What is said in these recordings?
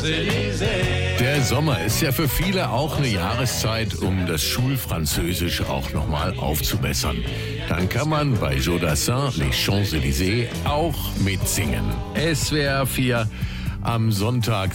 Champs-Élysées. Der Sommer ist ja für viele auch eine Jahreszeit, um das Schulfranzösisch auch nochmal aufzubessern. Dann kann man bei Jodassin Les Champs-Élysées auch mitsingen. SWR 4 am Sonntag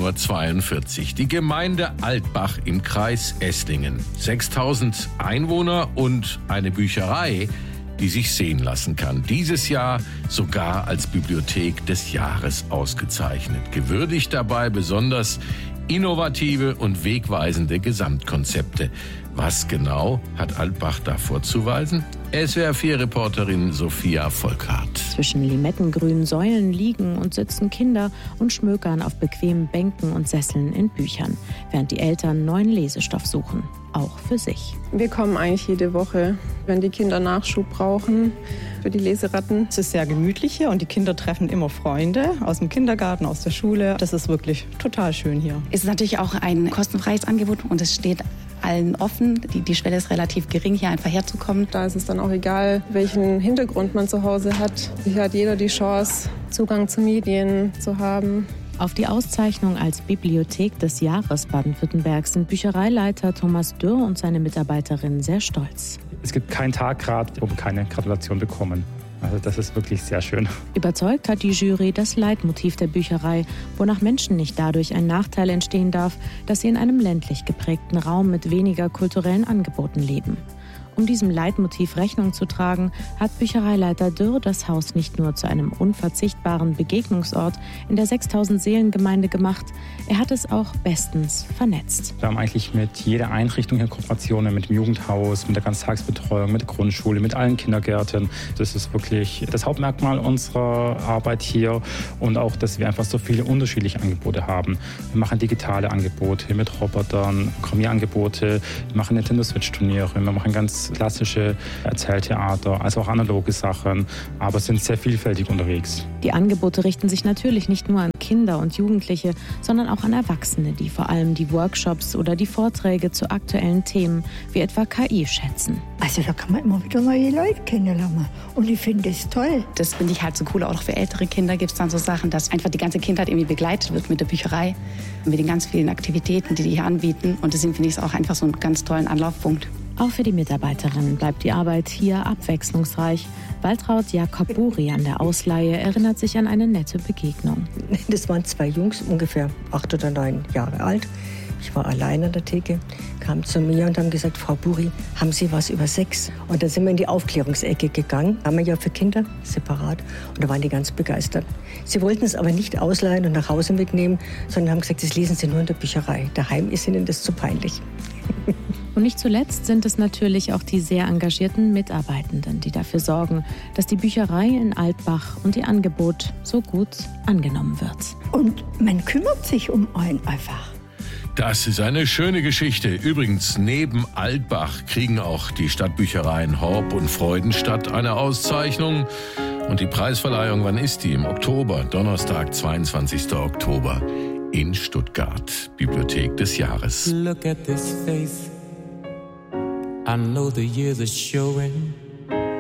17:42 Uhr. Die Gemeinde Altbach im Kreis Esslingen. 6000 Einwohner und eine Bücherei, die sich sehen lassen kann. Dieses Jahr sogar als Bibliothek des Jahres ausgezeichnet. Gewürdigt dabei besonders innovative und wegweisende Gesamtkonzepte. Was genau hat Altbach da vorzuweisen? SWR4-Reporterin Sophia Volkart. Zwischen limettengrünen Säulen liegen und sitzen Kinder und schmökern auf bequemen Bänken und Sesseln in Büchern, während die Eltern neuen Lesestoff suchen, auch für sich. Wir kommen eigentlich jede Woche, wenn die Kinder Nachschub brauchen für die Leseratten. Es ist sehr gemütlich hier und die Kinder treffen immer Freunde aus dem Kindergarten, aus der Schule. Das ist wirklich total schön hier. Es ist natürlich auch ein kostenfreies Angebot und es steht allen offen. Die Schwelle ist relativ gering, hier einfach herzukommen. Da ist es dann auch egal, welchen Hintergrund man zu Hause hat. Hier hat jeder die Chance, Zugang zu Medien zu haben. Auf die Auszeichnung als Bibliothek des Jahres Baden-Württembergs sind Büchereileiter Thomas Dürr und seine Mitarbeiterinnen sehr stolz. Es gibt keinen Tag gerade, wo wir keine Gratulation bekommen. Also das ist wirklich sehr schön. Überzeugt hat die Jury das Leitmotiv der Bücherei, wonach Menschen nicht dadurch ein Nachteil entstehen darf, dass sie in einem ländlich geprägten Raum mit weniger kulturellen Angeboten leben. Um diesem Leitmotiv Rechnung zu tragen, hat Büchereileiter Dürr das Haus nicht nur zu einem unverzichtbaren Begegnungsort in der 6000-Seelen-Gemeinde gemacht, er hat es auch bestens vernetzt. Wir haben eigentlich mit jeder Einrichtung hier Kooperationen, mit dem Jugendhaus, mit der Ganztagsbetreuung, mit der Grundschule, mit allen Kindergärten. Das ist wirklich das Hauptmerkmal unserer Arbeit hier und auch, dass wir einfach so viele unterschiedliche Angebote haben. Wir machen digitale Angebote mit Robotern, Programmierangebote, wir machen Nintendo Switch-Turniere, wir machen ganz klassische Erzähltheater, also auch analoge Sachen, aber sind sehr vielfältig unterwegs. Die Angebote richten sich natürlich nicht nur an Kinder und Jugendliche, sondern auch an Erwachsene, die vor allem die Workshops oder die Vorträge zu aktuellen Themen wie etwa KI schätzen. Also da kann man immer wieder neue Leute kennenlernen und ich finde es toll. Das finde ich halt so cool. Auch für ältere Kinder gibt es dann so Sachen, dass einfach die ganze Kindheit irgendwie begleitet wird mit der Bücherei, mit den ganz vielen Aktivitäten, die hier anbieten. Und deswegen finde ich es auch einfach so einen ganz tollen Anlaufpunkt. Auch für die Mitarbeiterinnen bleibt die Arbeit hier abwechslungsreich. Waltraud Jakob-Buri an der Ausleihe erinnert sich an eine nette Begegnung. Das waren 2 Jungs, ungefähr 8 oder 9 Jahre alt. Ich war allein an der Theke, kamen zu mir und haben gesagt, Frau Buri, haben Sie was über Sex? Und dann sind wir in die Aufklärungsecke gegangen, haben wir ja für Kinder separat. Und da waren die ganz begeistert. Sie wollten es aber nicht ausleihen und nach Hause mitnehmen, sondern haben gesagt, das lesen Sie nur in der Bücherei. Daheim ist Ihnen das zu peinlich. Und nicht zuletzt sind es natürlich auch die sehr engagierten Mitarbeitenden, die dafür sorgen, dass die Bücherei in Altbach und ihr Angebot so gut angenommen wird. Und man kümmert sich um einen einfach. Das ist eine schöne Geschichte. Übrigens, neben Altbach kriegen auch die Stadtbüchereien Horb und Freudenstadt eine Auszeichnung. Und die Preisverleihung, wann ist die? Im Oktober, Donnerstag, 22. Oktober in Stuttgart. Bibliothek des Jahres. Look at this face. I know the years are showing.